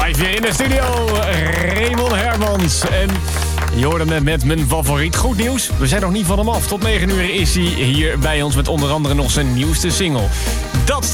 Live weer in de studio, Raymond Hermans. En je hoorde hem met mijn favoriet. Goed nieuws, we zijn nog niet van hem af. Tot 9 uur is hij hier bij ons met onder andere nog zijn nieuwste single. Dat